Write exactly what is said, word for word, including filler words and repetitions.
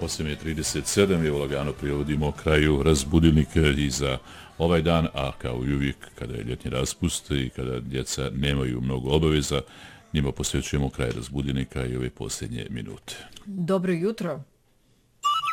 osam je trideset sedam i lagano privodimo kraju Razbudilnika i za ovaj dan, a kao i uvijek kada je ljetni raspust i kada djeca nemaju mnogo obaveza, njima posvećujemo kraj Razbudilnika i ove posljednje minute. Dobro jutro.